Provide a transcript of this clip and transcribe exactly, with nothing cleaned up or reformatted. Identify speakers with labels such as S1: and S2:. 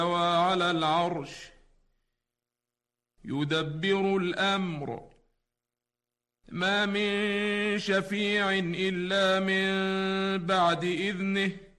S1: على العرش يدبر الأمر ما من شفيع إلا من بعد إذنه